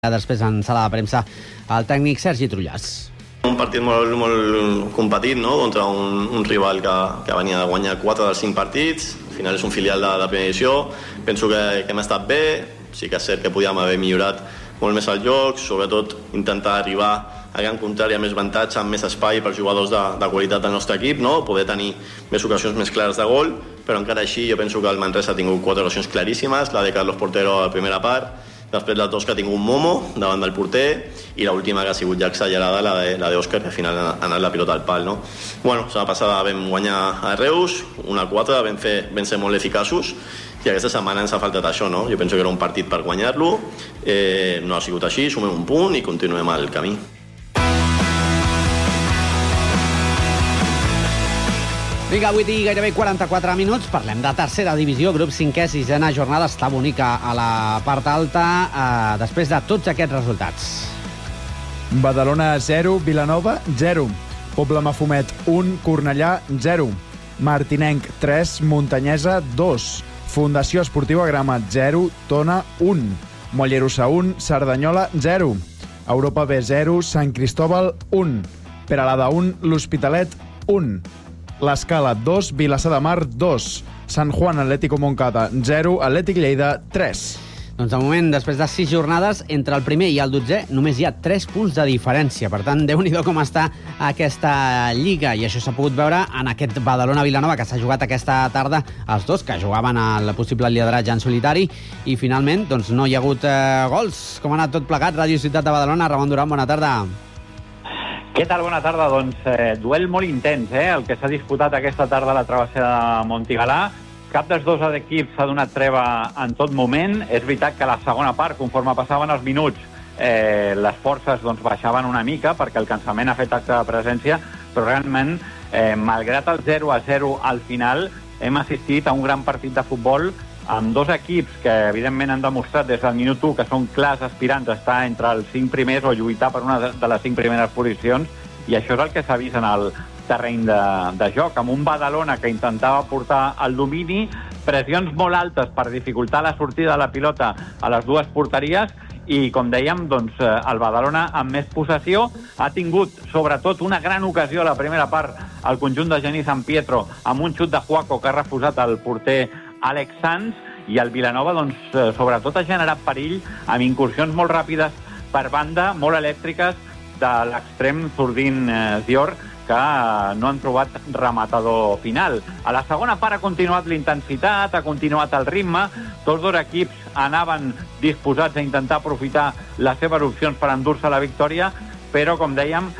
Després en sala de premsa el tècnic Sergi Trullàs. Un partit molt competit, no? Contra un rival que venia de guanyar 4 dels 5 partits. Al final és un filial de primera divisió. Penso que hem estat bé. Sí que és cert que podíem haver millorat molt més el joc, sobretot intentar arribar a gran contrari amb més avantatge, amb més espai per jugadors de qualitat del nostre equip, no? Poder tenir més ocasions més clares de gol, però encara així jo penso que el Manresa ha tingut 4 ocasions claríssimes, la de Carlos Portero a la primera part, després les 2 que ha tingut Momo davant del porter i l'última que ha sigut ja exagerada, la de Òscar, que al final ha anat la pilota al pal, no? Bueno, la passada vam guanyar a Reus, 1-4, vam ser molt eficaços i aquesta setmana ens ha faltat això, no? Jo penso que era un partit per guanyar-lo, no ha sigut així, sumem un punt i continuem el camí. Vinga, 8 i gairebé 44 minuts. Parlem de tercera divisió, grup 5è, 6a jornada. Està bonica a la part alta després de tots aquests resultats. Badalona 0, Vilanova 0. Poble Mafumet 1, Cornellà 0. Martinenc 3, Muntanyesa 2. Fundació Esportiva Grama 0, Tona 1. Mollerussa 1, Cerdanyola 0. Europa B 0, Sant Cristóbal 1. Peralada 1, L'Hospitalet 1. L'Escala 2, Vilassar de Mar 2. Sant Juan Atlético Montcada 0, Atlètic Lleida 3. Doncs de moment, després de 6 jornades, entre el primer i el 12è només hi ha 3 punts de diferència. Per tant, Déu-n'hi-do com està aquesta lliga. I això s'ha pogut veure en aquest Badalona-Vilanova que s'ha jugat aquesta tarda. Els dos que jugaven al possible lideratge en solitari. I finalment, doncs, no hi ha hagut gols. Com ha anat tot plegat? Ràdio Ciutat de Badalona. Ramon Duran, bona tarda. Què tal? Bona tarda. Doncs duel molt intens, el que s'ha disputat aquesta tarda a la travessera de Montigalà. Cap dels dos equips s'ha donat treva en tot moment. És veritat que a la segona part, conforme passaven els minuts, les forces baixaven una mica perquè el cansament ha fet acte de presència, però realment, malgrat el 0-0 al final, hem assistit a un gran partit de futbol amb dos equips que evidentment han demostrat des del minut 1 que són clars aspirants a estar entre els 5 primers o lluitar per una de les 5 primeres posicions, i això és el que s'ha vist en el terreny de joc, amb un Badalona que intentava portar el domini, pressions molt altes per dificultar la sortida de la pilota a les dues porteries, i com dèiem, el Badalona amb més possessió ha tingut sobretot una gran ocasió a la primera part al conjunt de Genís San Pietro amb un xut de Juaco que ha refusat el porter Àlex Sanz, i el Vilanova sobretot ha generat perill amb incursions molt ràpides per banda, molt elèctriques, de l'extrem Zurdín Dior, que no han trobat rematador final. A la segona part ha continuat l'intensitat, ha continuat el ritme, tots dos equips anaven disposats a intentar aprofitar les seves opcions per endur-se la victòria, però, com dèiem,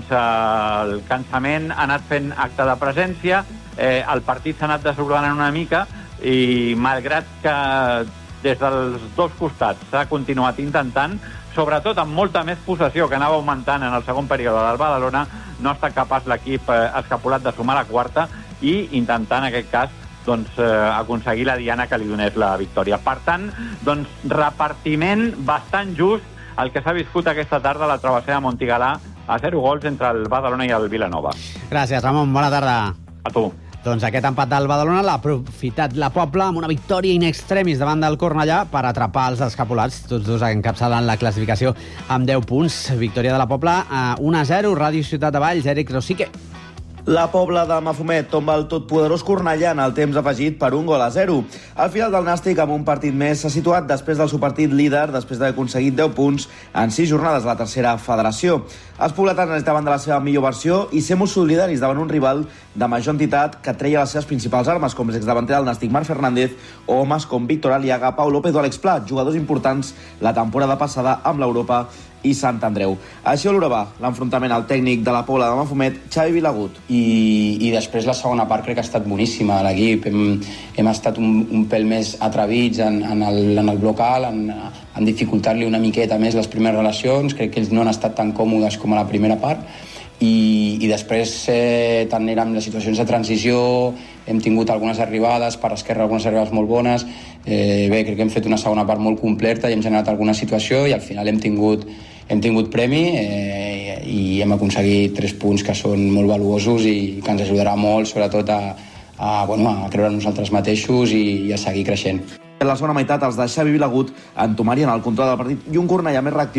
el cansament ha anat fent acte de presència, el partit s'ha anat desordenant una mica, i malgrat que des dels dos costats s'ha continuat intentant, sobretot amb molta més possessió que anava augmentant en el segon període del Badalona, no ha estat capaç l'equip escapulat de sumar la quarta i intentar en aquest cas aconseguir la diana que li donés la victòria. Per tant, repartiment bastant just el que s'ha viscut aquesta tarda a la travessera de Montigalà, a 0 gols entre el Badalona i el Vilanova. Gràcies, Ramon. Bona tarda. A tu. Doncs aquest empat del Badalona l'ha aprofitat la Pobla amb una victòria in extremis davant del Cornellà per atrapar els escapulats, tots dos encapçalant la classificació amb 10 punts. Victòria de la Pobla 1-0, Ràdio Ciutat de Valls, Eric Rosique. La Pobla de Mafumet tomba el totpoderós Cornellà en el temps afegit per 1-0. El final del Nàstic, amb un partit més, s'ha situat després del seu partit líder, després d'haver aconseguit 10 punts en 6 jornades a la tercera federació. Els pobletans necessitaven de la seva millor versió i ser molt solidaris davant un rival de major entitat que treia les seves principals armes, com l'exdavanter del Nàstic Marc Fernández o homes com Víctor Aliaga, Pau López o Àlex Pla, jugadors importants la temporada passada amb l'Europa i Sant Andreu. Així valorava l'enfrontament al tècnic de la Pobla de Mafumet, Xavi Vilagut. I després la segona part crec que ha estat boníssima. L'equip hem estat un pèl més atrevits en el bloc alt, en dificultar-li una miqueta més les primeres relacions. Crec que ells no han estat tan còmodes com a la primera part. I després tant érem les situacions de transició, hem tingut algunes arribades per esquerra, algunes arribades molt bones. Crec que hem fet una segona part molt completa i hem generat alguna situació i al final hem tingut premi i hem aconseguit 3 punts que són molt valuosos i que ens ajudarà molt, sobretot a creure en nosaltres mateixos i a seguir creixent. En la segona meitat, els de Xavi Vilagut entomarien el control del partit i un Cornellà més reactiu